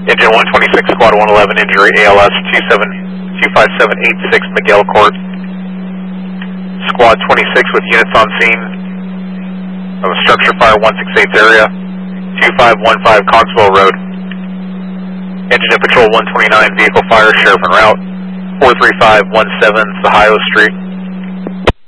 Engine 126, Squad 111, injury ALS 25786 Miguel Court. Squad 26 with units on scene of a structure fire 168 area, 2515 Cogswell Road. Engine and Patrol 129, vehicle fire, sheriff en route, 43517 Ohio Street.